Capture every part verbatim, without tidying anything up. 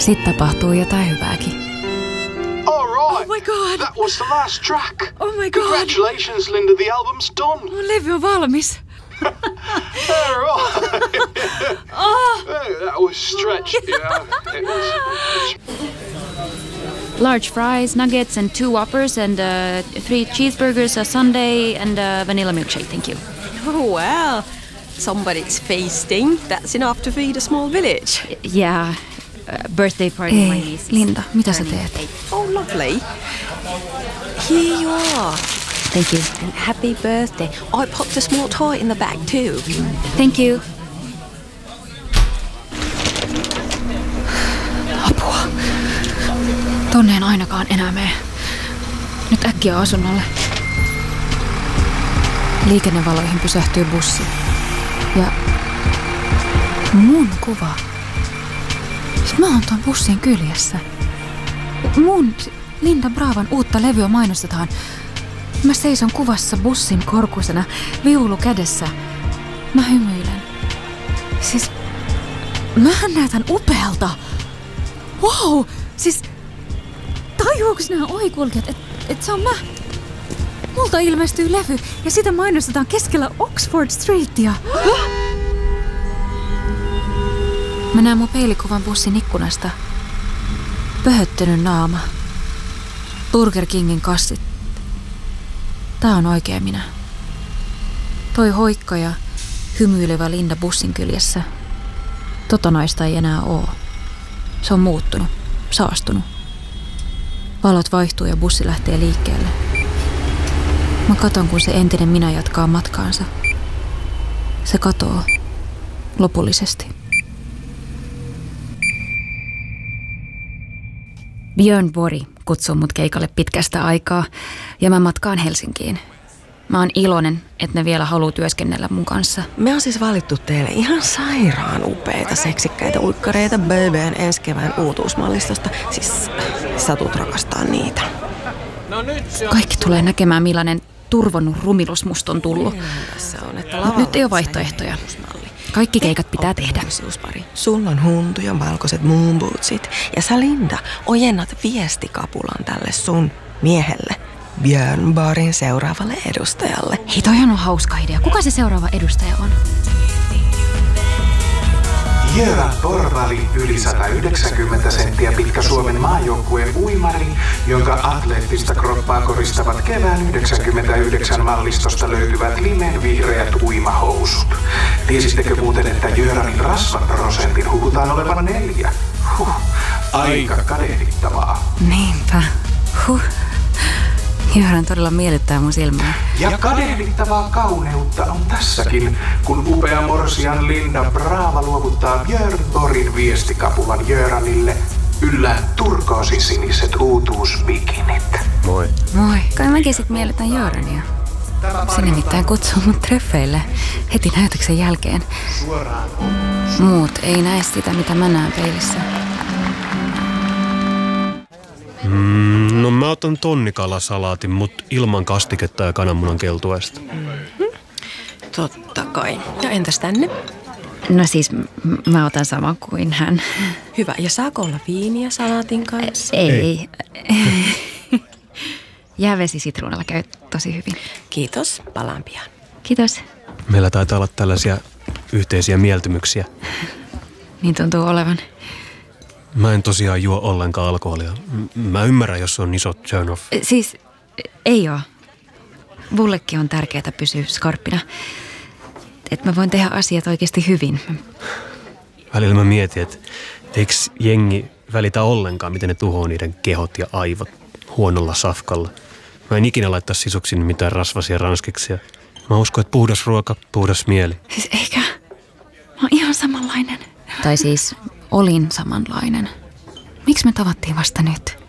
Sitten tapahtuu jotain hyvääkin. All right. Oh my god. That was the last track. Oh my god. Congratulations, Linda. The album's done. Mun levy on valmis. All right. Oh. That was stretched. Yeah. It was. Large fries, nuggets and two Whoppers and uh, three cheeseburgers, a sundae and a vanilla milkshake, thank you. Oh well. Somebody's feasting. That's enough to feed a small village. Yeah, uh, birthday party my niece. Linda, mitä sä teet? Oh, lovely. Here you are. Thank you. And happy birthday. I popped a small toy in the bag too. Thank you. Apua. Tonne en ainakaan enää mene. Nyt äkkiä asunnolle. Liikennevaloihin pysähtyy bussi. Ja mun kuva. Siis mä oon ton bussin kyljessä. Mun Linda Bravan uutta levyä mainostetaan. Mä seison kuvassa bussin korkusena, viulu kädessä. Mä hymyilen. Siis mähän näytän upealta. Wow! Siis tajuuks nää ohikulkijat, et, et se on mä? Multa ilmestyy levy ja sitä mainostetaan keskellä Oxford Streetia. Mä näen mun peilikuvan bussin ikkunasta. Pöhöttynyt naama. Burger Kingin kassit. Tää on oikea minä. Toi hoikka ja hymyilevä Linda bussin kyljessä. Tota naista ei enää oo. Se on muuttunut, saastunut. Valot vaihtuu ja bussi lähtee liikkeelle. Mä katon, kun se entinen minä jatkaa matkaansa. Se katoo. Lopullisesti. Björn Borg kutsuu mut keikalle pitkästä aikaa ja mä matkaan Helsinkiin. Mä oon iloinen, että ne vielä haluaa työskennellä mun kanssa. Me on siis valittu teille ihan sairaan upeita, seksikkäitä uikkareita B B:n ensi kevään uutuusmallistosta. Siis satut rakastaa niitä. Kaikki tulee näkemään, millainen turvonnut rumilus musta on tullut. Mut nyt ei ole vaihtoehtoja. Kaikki keikat pitää tehdä. Sulla on huntu ja valkoiset moonbootsit. Ja sä, Linda, ojennat viestikapulan tälle sun miehelle. Björn Borgin seuraavalle edustajalle. Hei, toihan on hauska idea. Kuka se seuraava edustaja on? Göran Borgvall, yli sata yhdeksänkymmentä senttiä pitkä Suomen maajoukkueen uimari, jonka atleettista kroppaa koristavat kevään yhdeksänkymmentäyhdeksän mallistosta löytyvät limenvihreät uimahousut. Tiesittekö muuten, että Göranin rasvaprosentin hukutaan olevan neljä? Huh, aika kadehdittavaa. Niinpä. Huh. Göran todella miellyttää mun silmää. Ja kadehdittavaa kauneutta on tässäkin, kun upea morsian Linda Brava luovuttaa Björn Borgin viestikapulan Göranille yllään turkoosisiniset uutuusbikinit. Moi. Moi. Kai mäkin sit miellytän Görania. Se nimittäin kutsuu mut treffeille heti näytöksen jälkeen. Muut ei näe sitä, mitä mä näen peilissä. Mm, no mä otan tonnikalassalaatin, mut ilman kastiketta ja kananmunan keltuaista. Mm-hmm. Totta kai. Ja entäs tänne? No siis m- mä otan saman kuin hän. Hyvä. Ja saako olla viiniä salaatin kanssa? Ei. ei. Jäävesi sitruunalla käy tosi hyvin. Kiitos. Palaan pian. Kiitos. Meillä taitaa olla tällaisia yhteisiä mieltymyksiä. Niin tuntuu olevan. Mä en tosiaan juo ollenkaan alkoholia. Mä ymmärrän, jos on iso turn off. Siis ei oo. Mullekin on tärkeää pysyä skarppina. Että mä voin tehdä asiat oikeasti hyvin. Välillä mä mietin, että eikö jengi välitä ollenkaan, miten ne tuhoaa niiden kehot ja aivot huonolla safkalla. Mä en ikinä laittaa sisuksiin mitään rasvasia ranskiksia. Mä uskon, että puhdas ruoka, puhdas mieli. Siis eikä. Mä oon ihan samanlainen. Tai siis olin samanlainen. Miksi me tavattiin vasta nyt?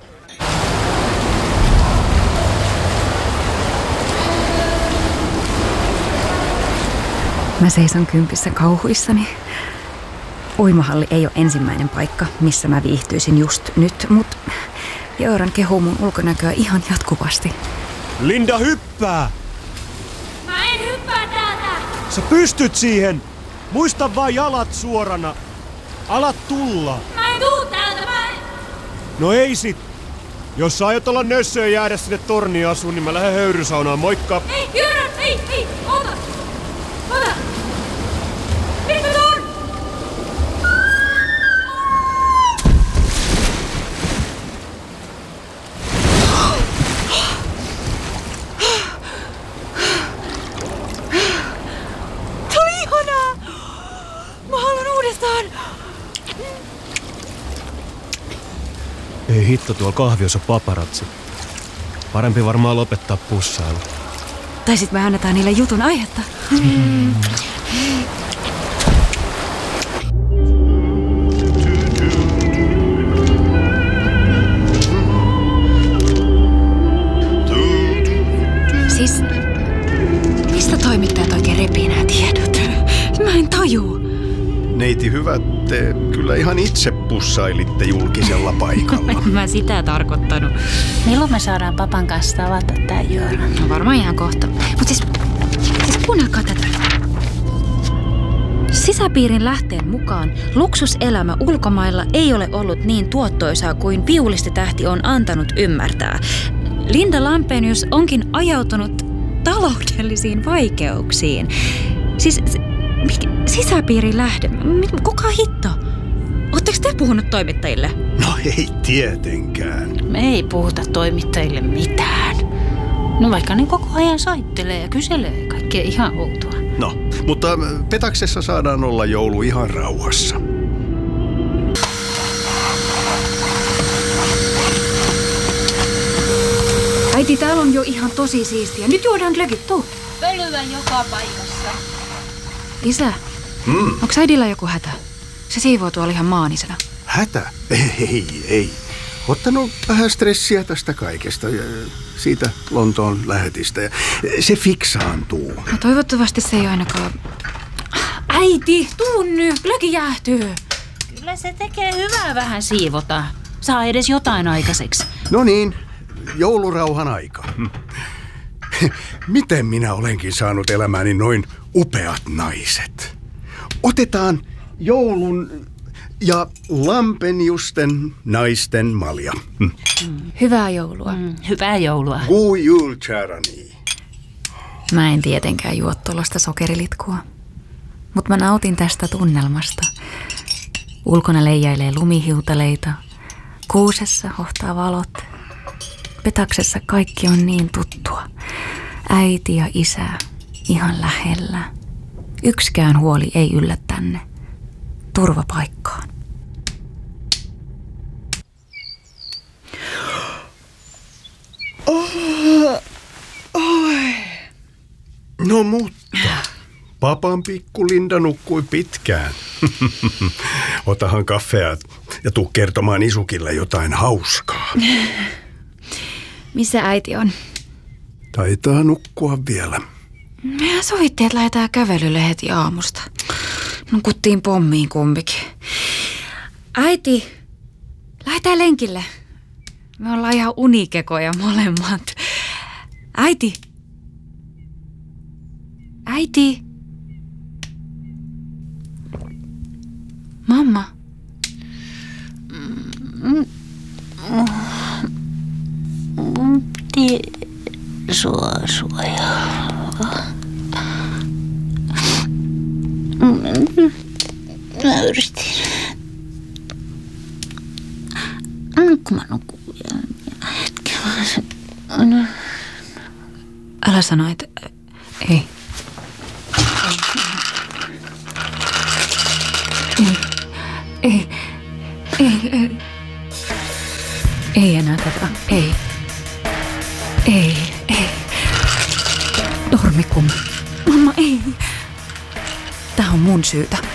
Mä seison kympissä kauhuissani. Uimahalli ei ole ensimmäinen paikka, missä mä viihtyisin just nyt, mutta Göran kehuu mun ulkonäköä ihan jatkuvasti. Linda, hyppää! Mä en hyppää täältä! Sä pystyt siihen! Muista vaan jalat suorana! Alat tulla! Mä en tuu täältä, mä en... No ei sit. Jos sä aiot olla nössö ja jäädä sinne torniin asuun, niin mä lähden höyrysaunaan. Moikka! Ei, Jyrän, ei, ei, ota! Ota! Nyt mä tuun! Se oli ihanaa! Mä haluan uudestaan! Ei hitto, tuolla kahviossa paparazzi. Parempi varmaan lopettaa pussailu. Tai sit me annetaan niille jutun aihetta. Siis, mistä toimittajat oikein repii nää tiedot? Mä en tajuu. Neiti hyvät, te kyllä ihan itse pussailitte julkisella paikalla. En mä sitä tarkoittanut. Milloin me saadaan papan kanssa tavata tää Joona? No varmaan ihan kohta. Mut siis, siis kuunnelkaa tätä. Sisäpiirin lähteen mukaan luksuselämä ulkomailla ei ole ollut niin tuottoisaa kuin viulistitähti on antanut ymmärtää. Linda Lampenius onkin ajautunut taloudellisiin vaikeuksiin. Siis mikä, sisäpiirin lähde? Kuka hitto? Ootteko te puhunut toimittajille? No ei tietenkään. Me ei puhuta toimittajille mitään. No vaikka ne koko ajan soittelee ja kyselee kaikkea ihan outoa. No, mutta Petaksessa saadaan olla joulu ihan rauhassa. Äiti, täällä on jo ihan tosi siistiä. Nyt juodaan glögit, tuu. Pölyä joka paikassa. Isä, Hmm. onks äidillä joku hätä? Se siivoo tuolla ihan maanisena. Hätä? Ei, ei, ei. Ottanut vähän stressiä tästä kaikesta ja siitä Lontoon lähetistä. Ja se fiksaantuu. No toivottavasti se ei ainakaan... Äiti, tuu nyt, glögi jäähtyy. Kyllä se tekee hyvää vähän siivota. Saa edes jotain aikaiseksi. No niin, joulurauhan aika. Miten minä olenkin saanut elämääni noin upeat naiset? Otetaan joulun ja Lampeniusten naisten malja. Hm. Hyvää joulua. Mm, hyvää joulua. God jul, kärani. Mä en tietenkään juo tuollaista sokerilitkua. Mutta mä nautin tästä tunnelmasta. Ulkona leijailee lumihiutaleita. Kuusessa hohtaa valot. Petaksessa kaikki on niin tuttua. Äiti ja isä ihan lähellä. Yksikään huoli ei yllä tänne. Turvapaikkaan. Oh, oi. No mutta, papan pikku Linda nukkui pitkään. Otahan kaffea ja tuu kertomaan Isukille jotain hauskaa. Missä äiti on? Taitaa nukkua vielä. Mehän sovittiin, että lähdetään kävelylle heti aamusta. Nukuttiin pommiin kumpikin. Äiti, lähdetään lenkille. Me ollaan ihan unikekoja molemmat. Äiti. Äiti. Mamma. Piti sua suojaa. Mä yritin. Kun mä nukun vielä hetken. Älä sano, että... Ei. Ei. Ei. Ei. Ei, ei enää tätä. Ei. Ei. Ei. Dormikum. Mamma, ei. Tää on mun syytä.